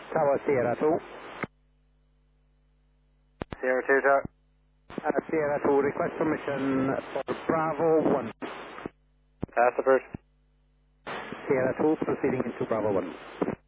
Tower Sierra 2. Sierra 2 Tower. Sierra 2, request permission for Bravo 1. Pass the first. Sierra 2 proceeding into Bravo 1.